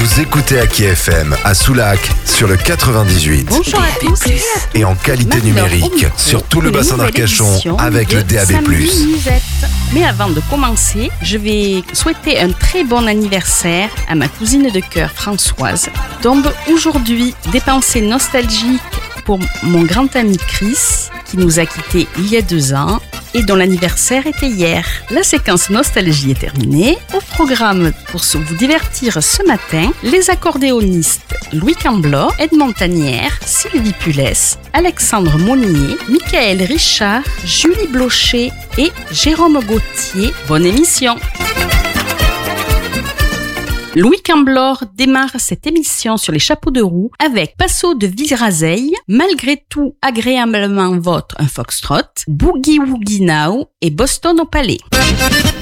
Vous écoutez Aki FM à Soulac sur le 98. Bonjour à tous. Et en qualité numérique sur tout le bassin d'Arcachon avec le DAB+. Mais avant de commencer, je vais souhaiter un très bon anniversaire à ma cousine de cœur Françoise. Tombe aujourd'hui des pensées nostalgiques pour mon grand ami Chris qui nous a quittés il y a 2 ans et dont l'anniversaire était hier. La séquence nostalgie est terminée. Au programme pour vous divertir ce matin, les accordéonistes Louis Camblor, Ed Montagnière, Sylvie Pulès, Alexandre Monnier, Michael Richard, Julie Blocher et Jérôme Gauthier. Bonne émission! Louis Camblor démarre cette émission sur les chapeaux de roue avec Passo de Virazeille, Malgré tout agréablement vôtre, un foxtrot, Boogie Woogie Now et Boston au Palais.